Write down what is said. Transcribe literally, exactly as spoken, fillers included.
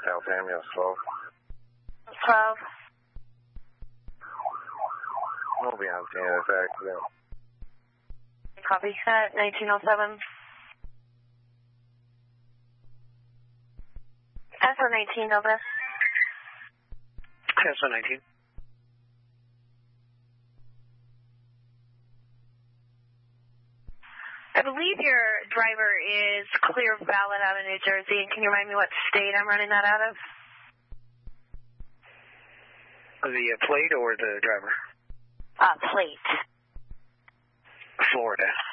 South Ambulance twelve. twelve. We'll be on scene of this accident. Copy. At nineteen oh seven. S O nineteen, over. S O nineteen. I believe your driver is clear valid out of New Jersey. Can you remind me what state I'm running that out of? The uh, plate or the driver? Uh, plate. Florida.